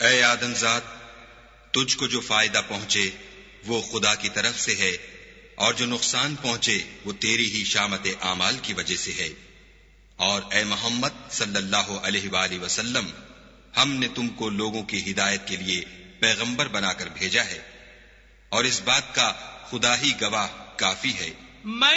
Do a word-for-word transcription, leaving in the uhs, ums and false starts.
ऐ आदमजात, तुझको जो फायदा पहुंचे वो खुदा की तरफ से है, और जो नुकसान पहुंचे वो तेरी ही शामत आमाल की वजह से है। और ऐ मोहम्मद सल्लल्लाहु अलैहि वसल्लम, हमने तुमको लोगों की हिदायत के लिए पैगंबर बनाकर भेजा है, और इस बात का खुदा ही गवाह काफी है।